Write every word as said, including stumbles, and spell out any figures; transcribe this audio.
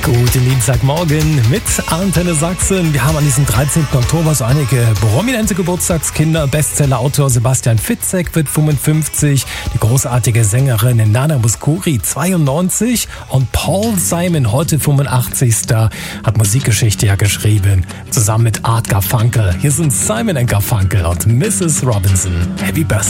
Guten Dienstagmorgen mit Antenne Sachsen. Wir haben an diesem dreizehnten Oktober so einige prominente Geburtstagskinder. Bestsellerautor Sebastian Fitzek wird fünfundfünfzig, die großartige Sängerin Nana Mouskouri zweiundneunzig und Paul Simon, heute fünfundachtzigster hat Musikgeschichte ja geschrieben, zusammen mit Art Garfunkel. Hier sind Simon and Garfunkel und Missus Robinson. Happy Birthday.